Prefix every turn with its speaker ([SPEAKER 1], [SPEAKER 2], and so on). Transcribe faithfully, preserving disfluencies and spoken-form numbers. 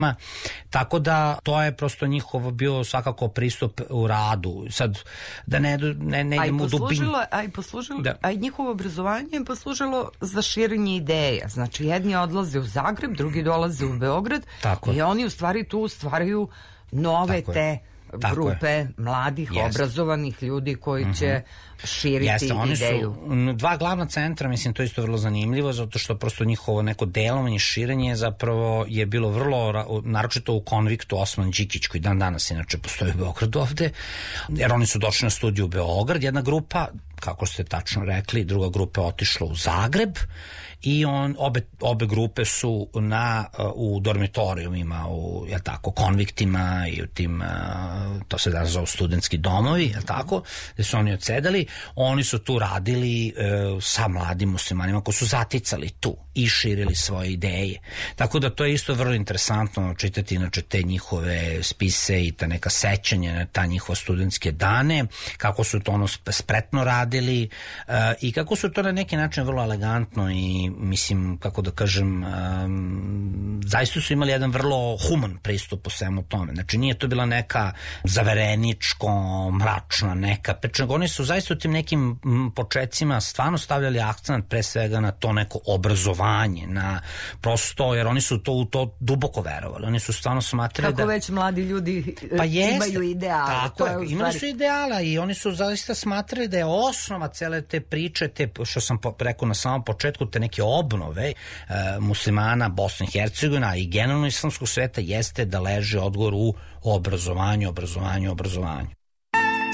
[SPEAKER 1] Tako da to je prosto njihov bio svakako pristup u radu. Sad da ne, ne, ne idemo u dubinu.
[SPEAKER 2] A i poslužilo, da. A i njihovo obrazovanje je poslužilo za širenje ideja. Znači jedni odlaze u Zagreb, drugi dolaze u Beograd. Tako. I oni u stvari tu stvaraju nove Tako te je. grupe je. mladih, Jeste. obrazovanih ljudi koji uh-huh. će širiti Jeste, oni ideju.
[SPEAKER 1] Su dva glavna centra, mislim, to je isto vrlo zanimljivo, zato što prosto njihovo neko delovanje, širenje zapravo je bilo vrlo, naročito u Konviktu Osman Đikić, koji dan danas inače postoji u Beogradu ovde, jer oni su došli na studiju u Beograd, jedna grupa, kako ste tačno rekli, druga grupa je otišla u Zagreb i on, obe, obe grupe su na, u dormitorijumima, u, jel tako, konviktima i u tim, to se da zove studentski domovi, jel tako, gde su oni odsedali. Oni su tu radili e, sa mladim muslimanima koji su zaticali tu i širili svoje ideje. Tako da to je isto vrlo interesantno čitati inače te njihove spise i ta neka sećanja na ta njihova studentske dane, kako su to ono spretno radili e, i kako su to na neki način vrlo elegantno i mislim, kako da kažem, um, zaista su imali jedan vrlo human pristup u svemu tome. Znači nije to bila neka zavereničko, mračna neka priča, oni su zaista u tim nekim početcima stvarno stavljali akcent pre svega na to neko obrazovanje, na prosto, jer oni su to u to duboko verovali. Oni su stvarno smatrali
[SPEAKER 2] Kako
[SPEAKER 1] da...
[SPEAKER 2] već mladi ljudi
[SPEAKER 1] pa jest,
[SPEAKER 2] imaju ideale.
[SPEAKER 1] Tako je, imali su ideala i oni su zaista smatrali da je osnova cele te priče, te, što sam rekao na samom početku, te neke obnove e, muslimana Bosne i Hercegovina i generalno islamskog sveta jeste da leži odgovor u obrazovanju, obrazovanju, obrazovanju.